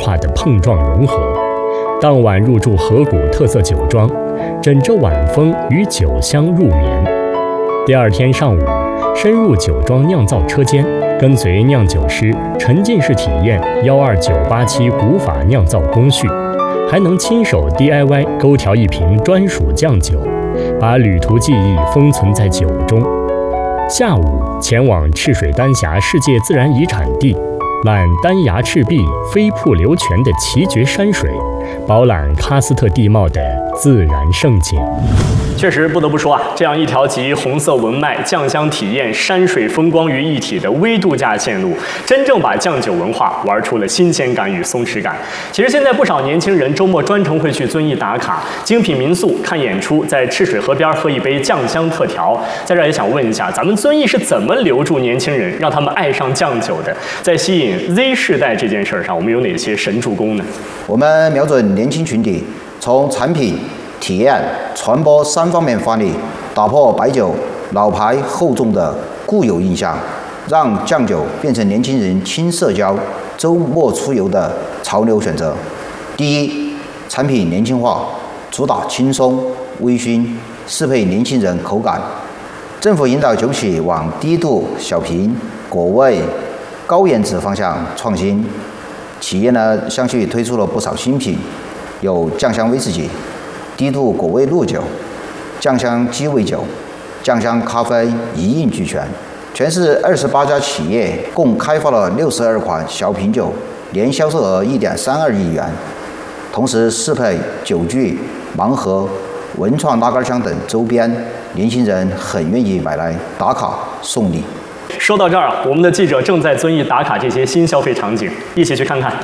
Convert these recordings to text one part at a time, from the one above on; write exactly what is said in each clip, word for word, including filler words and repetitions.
化的碰撞融合。当晚入住河谷特色酒庄，枕着晚风与酒香入眠。第二天上午，深入酒庄酿造车间，跟随酿酒师沉浸式体验一二九八七古法酿造工序，还能亲手 D I Y 勾调一瓶专属酱酒，把旅途记忆封存在酒中。下午前往赤水丹霞世界自然遗产地，览丹崖赤壁飞瀑流泉的奇绝山水，饱览喀斯特地貌的自然胜景。确实不得不说啊，这样一条集红色文脉、酱香体验、山水风光于一体的微度假线路，真正把酱酒文化玩出了新鲜感与松弛感。其实现在不少年轻人周末专程会去遵义打卡、精品民宿看演出，在赤水河边喝一杯酱香特调。在这儿也想问一下，咱们遵义是怎么留住年轻人，让他们爱上酱酒的？在吸引 Z 世代这件事上，我们有哪些神助攻呢？ 我们瞄准年轻群体，从产品、体验、传播三方面发力，打破白酒老牌厚重的固有印象，让酱酒变成年轻人轻社交、周末出游的潮流选择。第一，产品年轻化，主打轻松、微醺，适配年轻人口感。政府引导酒企往低度、小瓶、果味、高颜值方向创新，企业呢相继推出了不少新品，有酱香威士忌、低度果味露酒、酱香鸡尾酒、酱香咖啡一应俱全。全市二十八家企业共开发了六十二款小品酒，年销售额一点三二亿元。同时适配酒具、盲盒、文创拉杆箱等周边，年轻人很愿意买来打卡送礼。 说到这儿啊，我们的记者正在遵义打卡这些新消费场景，一起去看看。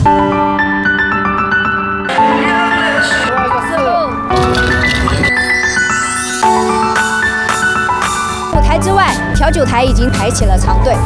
舞台之外，调酒台已经排起了长队。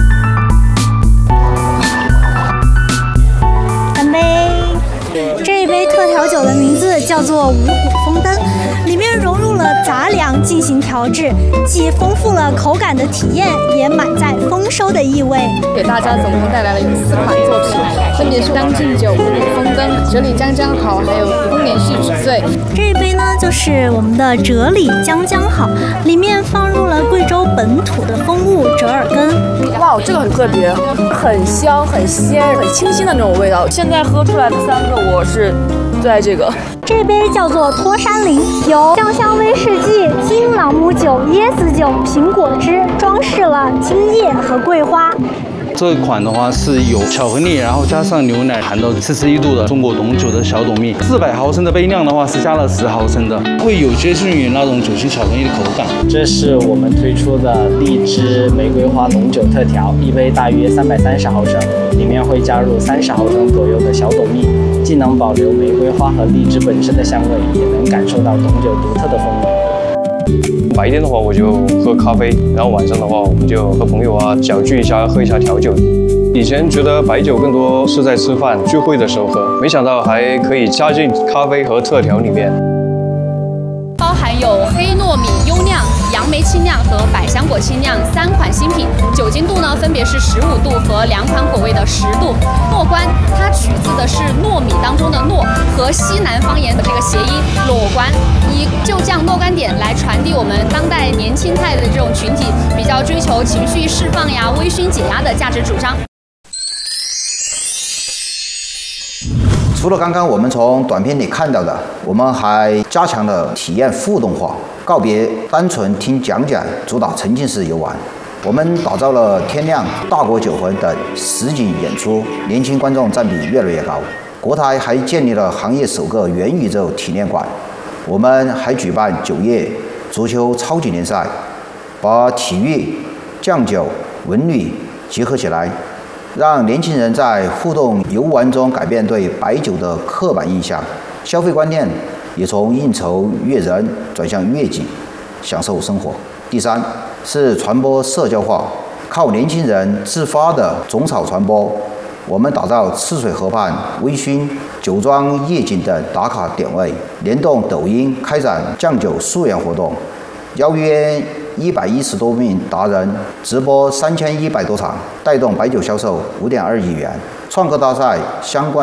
干杯！这一杯特调酒的名字叫做五谷丰登，里面融入了杂粮进行调制，既丰富了口感的体验，也满载丰收的意味。 给大家总共带来了有四款作品，分别是当敬酒、五谷丰登、哲理将将好，还有丰年续纸醉。 这一杯呢，就是我们的哲理将将好，里面放入了贵州本土的风物折耳根。 哇，这个很特别，很香、很鲜、很清新的那种味道。现在喝出来的三个，我是最爱这个。 这杯叫做托山林，由酱香威士忌、金朗姆酒、椰子酒、苹果汁装饰了金叶和桂花。 这一款的话是有巧克力，然后加上牛奶，含到四十一度的中国董酒的小董蜜。四百毫升的杯量的话是加了十毫升的，会有接近于那种酒心巧克力的口感。 这是我们推出的荔枝玫瑰花浓酒特调，一杯大约三百三十毫升，里面会加入三十毫升左右的小董蜜，既能保留玫瑰花和荔枝本身的香味，也能感受到董酒独特的风味。 白天的话我就喝咖啡，然后晚上的话我们就和朋友啊小聚一下，喝一下调酒。以前觉得白酒更多是在吃饭聚会的时候喝，没想到还可以加进咖啡和特调里面。 包含有黑糯米优酿、杨梅清酿和百香果清酿三款新品，酒精度呢分别是十五度和两款果味的十度。糯关它取自的是糯米当中的糯和西南方言的这个谐音裸关，以就酱糯干点来传递我们当代年轻态的这种群体比较追求情绪释放呀、微醺解压的价值主张。 除了刚刚我们从短片里看到的，我们还加强了体验互动化，告别单纯听讲解，主打沉浸式游玩。我们打造了天亮、大国酒魂等实景演出，年轻观众占比越来越高。国台还建立了行业首个元宇宙体验馆。我们还举办酒业、足球超级联赛，把体育、酱酒、文旅结合起来，让年轻人在互动游玩中改变对白酒的刻板印象，消费观念也从应酬悦人转向悦己，享受生活。第三是传播社交化，靠年轻人自发的种草传播。我们打造赤水河畔微醺、酒庄夜景等打卡点位，联动抖音开展酱酒溯源活动，邀约一百一十多名达人，直播三千一百多场，带动白酒销售五点二亿元。创客大赛相关